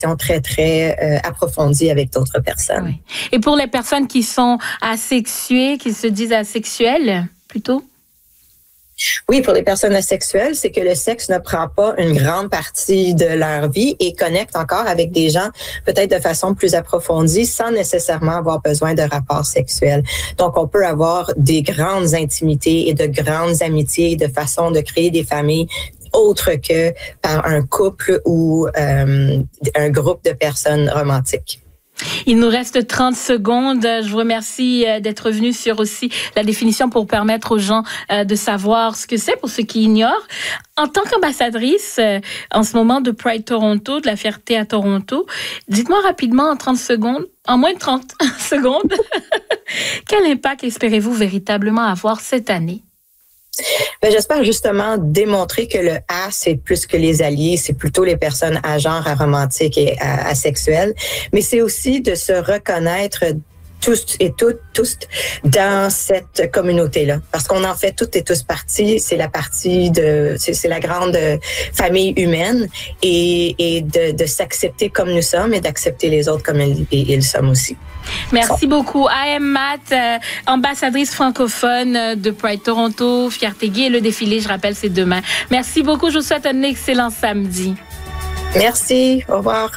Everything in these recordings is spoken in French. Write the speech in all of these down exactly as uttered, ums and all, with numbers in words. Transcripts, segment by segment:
très, très euh, approfondie avec d'autres personnes. Oui. Et pour les personnes qui sont asexuées, qui se disent asexuelles, plutôt? Oui, pour les personnes asexuelles, c'est que le sexe ne prend pas une grande partie de leur vie et connecte encore avec des gens peut-être de façon plus approfondie sans nécessairement avoir besoin de rapports sexuels. Donc, on peut avoir des grandes intimités et de grandes amitiés, de façon de créer des familles autres que par un couple ou euh, un groupe de personnes romantiques. Il nous reste trente secondes. Je vous remercie d'être venu sur aussi la définition pour permettre aux gens de savoir ce que c'est pour ceux qui ignorent. En tant qu'ambassadrice en ce moment de Pride Toronto, de la fierté à Toronto, dites-moi rapidement en trente secondes, en moins de trente secondes, quel impact espérez-vous véritablement avoir cette année? Ben, j'espère justement démontrer que le A, c'est plus que les alliés, c'est plutôt les personnes à genre, aromantiques et asexuelles, mais c'est aussi de se reconnaître tous et toutes, tous dans cette communauté-là. Parce qu'on en fait toutes et tous partie. C'est la partie de, c'est, c'est la grande famille humaine et, et de, de s'accepter comme nous sommes et d'accepter les autres comme ils, ils sont aussi. Merci beaucoup. I am Matt, euh, ambassadrice francophone de Pride Toronto, Fierté Gay. Le défilé, je rappelle, c'est demain. Merci beaucoup. Je vous souhaite un excellent samedi. Merci. Au revoir.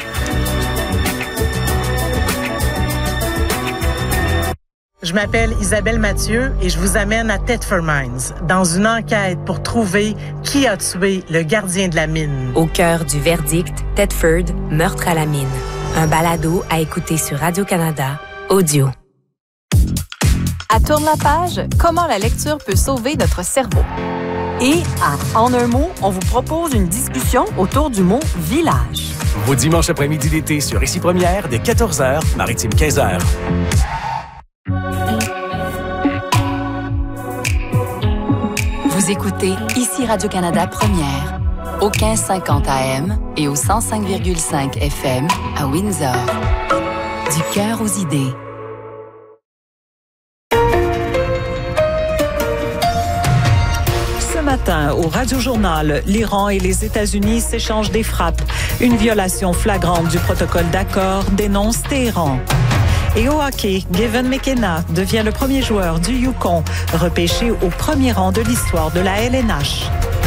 Je m'appelle Isabelle Mathieu et je vous amène à Thetford Mines dans une enquête pour trouver qui a tué le gardien de la mine. Au cœur du verdict, Thetford, meurtre à la mine. Un balado à écouter sur Radio-Canada, audio. À Tourne la page, comment la lecture peut sauver notre cerveau. Et à En un mot, on vous propose une discussion autour du mot village. Vos dimanches après-midi d'été sur Ici Première dès quatorze heures, Maritime quinze heures. Vous écoutez Ici Radio-Canada Première, au quinze cinquante A M et au cent cinq virgule cinq F M à Windsor. Du cœur aux idées. Ce matin, au Radio-Journal, l'Iran et les États-Unis s'échangent des frappes. Une violation flagrante du protocole d'accord dénonce Téhéran. Et au hockey, Gavin McKenna devient le premier joueur du Yukon, repêché au premier rang de l'histoire de la L N H.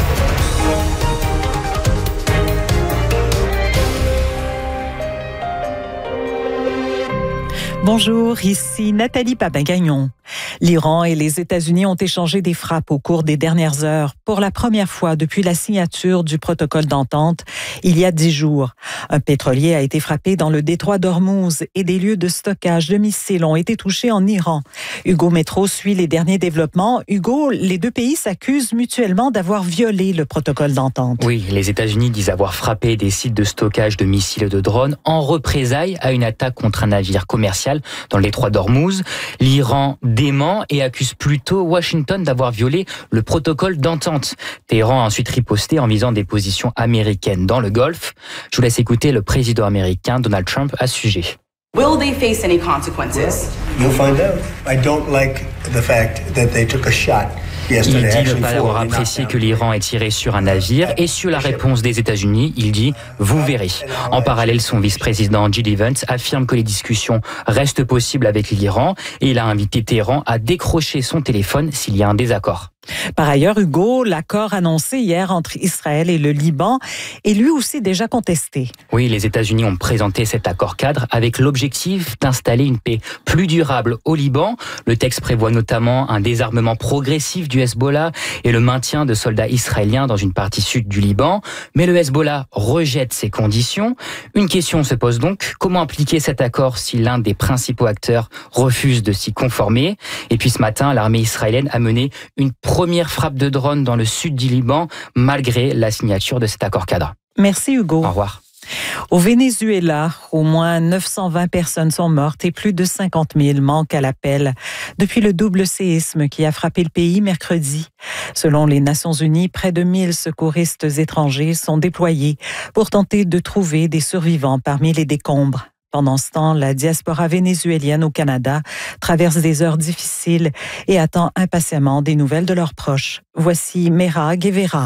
Bonjour, ici Nathalie Papin-Gagnon. L'Iran et les États-Unis ont échangé des frappes au cours des dernières heures pour la première fois depuis la signature du protocole d'entente il y a dix jours. Un pétrolier a été frappé dans le détroit d'Ormuz et des lieux de stockage de missiles ont été touchés en Iran. Hugo Métro suit les derniers développements. Hugo, les deux pays s'accusent mutuellement d'avoir violé le protocole d'entente. Oui, les États-Unis disent avoir frappé des sites de stockage de missiles et de drones en représailles à une attaque contre un navire commercial dans le détroit d'Ormuz. L'Iran dément et accuse plutôt Washington d'avoir violé le protocole d'entente. Téhéran a ensuite riposté en visant des positions américaines dans le Golfe. Je vous laisse écouter le président américain Donald Trump à ce sujet. Will they face any consequences? You'll find out. I don't like the fact that they took a shot. Il dit ne pas avoir apprécié que l'Iran ait tiré sur un navire et sur la réponse des États-Unis, il dit « vous verrez ». En parallèle, son vice-président Jill Evans affirme que les discussions restent possibles avec l'Iran et il a invité Téhéran à décrocher son téléphone s'il y a un désaccord. Par ailleurs, Hugo, l'accord annoncé hier entre Israël et le Liban est lui aussi déjà contesté. Oui, les États-Unis ont présenté cet accord cadre avec l'objectif d'installer une paix plus durable au Liban. Le texte prévoit notamment un désarmement progressif du Hezbollah et le maintien de soldats israéliens dans une partie sud du Liban. Mais le Hezbollah rejette ces conditions. Une question se pose donc, comment appliquer cet accord si l'un des principaux acteurs refuse de s'y conformer? Et puis ce matin, l'armée israélienne a mené une première frappe de drone dans le sud du Liban, malgré la signature de cet accord cadre. Merci Hugo. Au revoir. Au Venezuela, au moins neuf cent vingt personnes sont mortes et plus de cinquante mille manquent à l'appel depuis le double séisme qui a frappé le pays mercredi. Selon les Nations Unies, près de mille secouristes étrangers sont déployés pour tenter de trouver des survivants parmi les décombres. Pendant ce temps, la diaspora vénézuélienne au Canada traverse des heures difficiles et attend impatiemment des nouvelles de leurs proches. Voici Mera Guevara.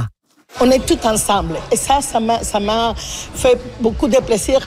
On est tous ensemble. Et ça, ça m'a, ça m'a fait beaucoup de plaisir